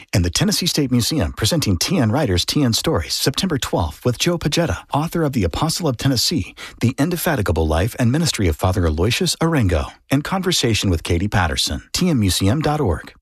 And the Tennessee State Museum presenting TN Writers TN Stories September 12th with Joe Pagetta, author of The Apostle of Tennessee, The Indefatigable Life and Ministry of Father Aloysius Arengo, and conversation with Katie Patterson. tnmuseum.org.